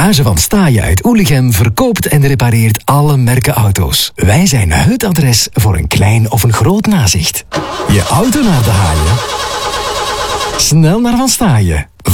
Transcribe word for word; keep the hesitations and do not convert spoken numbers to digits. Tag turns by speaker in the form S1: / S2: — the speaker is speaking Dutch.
S1: Garage van Staaien uit Oelichem verkoopt en repareert alle merken auto's. Wij zijn het adres voor een klein of een groot nazicht. Je auto naar de haaien? Snel naar Van Staaien.